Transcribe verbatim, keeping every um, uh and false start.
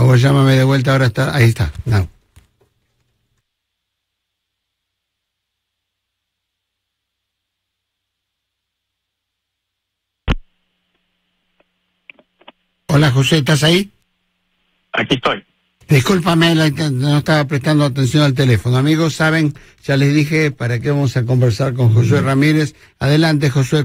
favor, llámame de vuelta, ahora está, ahí está, no. Hola José, ¿estás ahí? Aquí estoy. Discúlpame, no estaba prestando atención al teléfono. Amigos, saben, ya les dije para qué vamos a conversar con Josué Ramírez. Adelante, Josué.